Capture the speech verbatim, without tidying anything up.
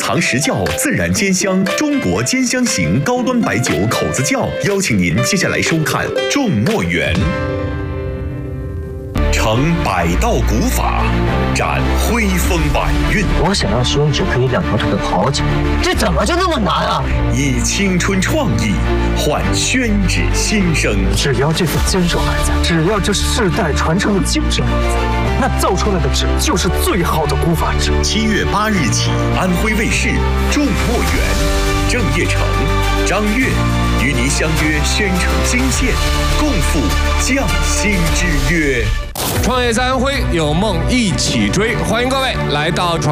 堂实窖自然兼香中国兼香型高端白酒口子窖，邀请您接下来收看《众墨园》。成百道古法，展徽风晚韵。 我想让宣纸可以两条腿的好久，这怎么就那么难啊？ 以青春创意换宣纸新生。 只要这份坚守还在，只要这世代传承的精神还在，那造出来的纸就是最好的古法纸。 七月八日起，安徽卫视《众墨园》，郑业成、张悦与您相约宣城金线，共赴匠心之约。 创业在安徽，有梦一起追，欢迎各位来到创